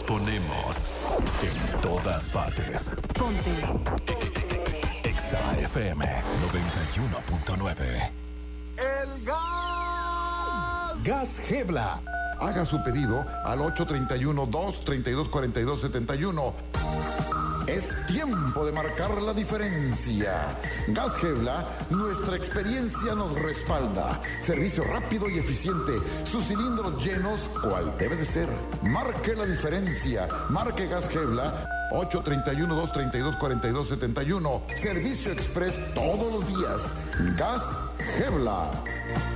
ponemos en todas partes. Ponte Exa FM 91.9. El gas. Gas Gebla. Haga su pedido al 831-232-4271. Es tiempo de marcar la diferencia. Gas Gebla, nuestra experiencia nos respalda. Servicio rápido y eficiente. Sus cilindros llenos, cual debe de ser. Marque la diferencia. Marque Gas Gebla. 831-232-4271. Servicio express todos los días. Gas Gebla.